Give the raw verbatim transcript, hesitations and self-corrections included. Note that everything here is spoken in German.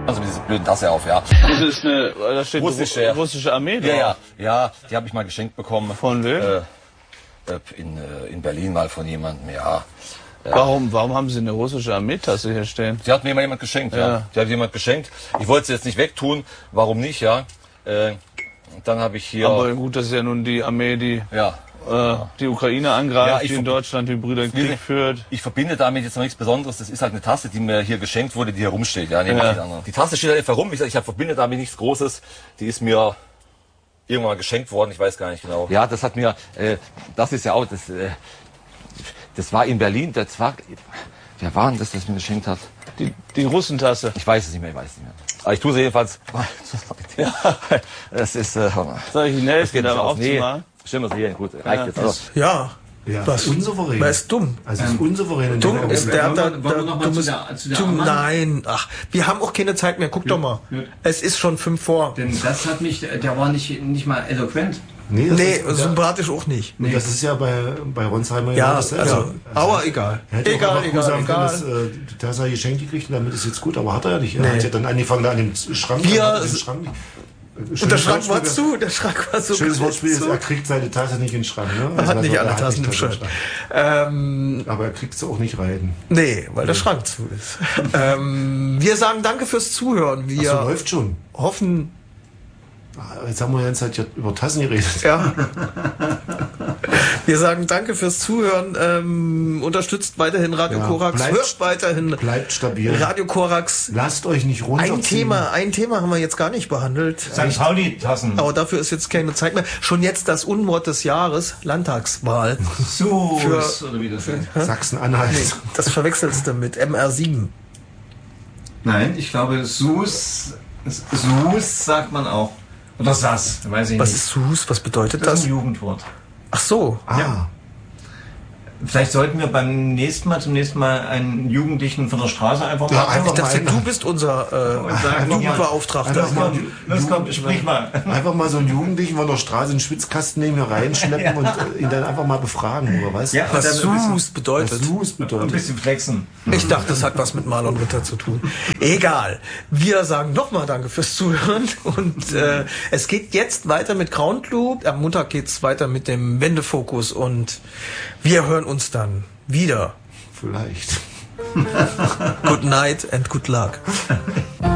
Also diese blöden Tasse auf, ja. Das ist eine, da steht Russische, ja. russische Armee drauf. Ja, ja, ja, die habe ich mal geschenkt bekommen. Von wem? Äh, in, in Berlin mal von jemandem, ja. Warum, warum haben Sie eine russische Armeetasse hier stehen? Die hat mir mal jemand geschenkt, ja. Ja. Die hat jemand geschenkt. Ich wollte sie jetzt nicht wegtun. Warum nicht, ja? Äh, dann habe ich hier... Aber gut, das ist ja nun die Armee, die ja. äh, die Ukraine angreift, Ja, ich die in verbi- Deutschland den Brüderkrieg führt. Ich verbinde damit jetzt noch nichts Besonderes. Das ist halt eine Tasse, die mir hier geschenkt wurde, die hier rumsteht. Ja, neben Ja. den anderen. Die Tasse steht halt einfach rum. Ich, sag, ich hab, verbinde damit nichts Großes. Die ist mir irgendwann mal geschenkt worden. Ich weiß gar nicht genau. Ja, das hat mir... Äh, das ist ja auch... Das, äh, das war in Berlin. Das war... Wer war denn das, das mir geschenkt hat? Die, die Russentasse. Ich weiß es nicht mehr, ich weiß es nicht mehr. Aber ich tue sie jedenfalls. Ja. Das ist... Äh, Soll ich Ihnen helfen, da nicht auf. Nee, aufzumachen? stimmt, hier, gut, reicht Ja. jetzt. Also, Ja. Ja, Was? unsouverän. Wer ist dumm? Also ist unsouverän. in Dumm der- ist der, wollen der, wir- wollen der, wir noch mal dummes, zu der- zu der dumm, Ammann? nein, ach, wir haben auch keine Zeit mehr, guck doch mal. ja. Es ist schon fünf vor. Denn das hat mich, der war nicht, nicht mal eloquent. Nee, das Nee, ist, sympathisch auch nicht. und das ist ja bei, bei Ronsheimer Ja, das also, aber egal. Er hätte Egal, auch einfach egal, sagen egal. können, dass, äh, die Tasse geschenkt gekriegt und damit ist jetzt gut, aber hat er ja nicht. Er hat ja dann angefangen da an dem Schrank. Wir- an dem Schrank Und der Schrank war zu, der Schrank war so Schönes Wortspiel ist, zu. er kriegt seine Tasse nicht in den Schrank. Ne? Er hat Also, nicht alle hat Tassen im Tasse Schrank. Ähm, Aber er kriegt sie auch nicht rein. nee, weil der Schrank zu ist. ähm, wir sagen danke fürs Zuhören. Wir So läuft schon. hoffen, Ah, Jetzt haben wir die ganze Zeit über Tassen geredet. ja. Wir sagen danke fürs Zuhören. Ähm, unterstützt weiterhin Radio Ja, Korax. bleibt- Hört weiterhin Bleibt stabil. Radio Korax. Lasst euch nicht runterziehen. Ein Thema, ein Thema haben wir jetzt gar nicht behandelt. Sankt Pauli-Tassen. Aber dafür ist jetzt keine Zeit mehr. Schon jetzt das Unwort des Jahres, Landtagswahl. Sus, Für- oder wie das heißt. Sachsen-Anhalt. Nee, das verwechselst du mit M R sieben. Nein, ich glaube, Sus, Sus sagt man auch. Oder Sass, weiß ich Was nicht. ist Sus? Was bedeutet Das ist das? ein Jugendwort. Ach so. Ah, Vielleicht sollten wir beim nächsten Mal, zum nächsten Mal einen Jugendlichen von der Straße einfach Ja, mal... einfach Ich dachte, mal du bist unser äh, sagen, Jugendbeauftragter. einfach mal- Los, komm, sprich mal. einfach mal so einen Jugendlichen von der Straße einen Schwitzkasten neben hier reinschleppen und äh, ihn dann einfach mal befragen, oder was? Ja, Was und dann ein bisschen- Sus bedeutet. Was Sus Ein bedeutet. bisschen flexen. Ich dachte, das hat was mit Marlon Ritter zu tun. Egal. Wir sagen nochmal Danke fürs Zuhören. Und äh, es geht jetzt weiter mit Crown Club. Am Montag geht's weiter mit dem Wendefokus. Und wir hören uns dann wieder. Vielleicht. Good night and good luck.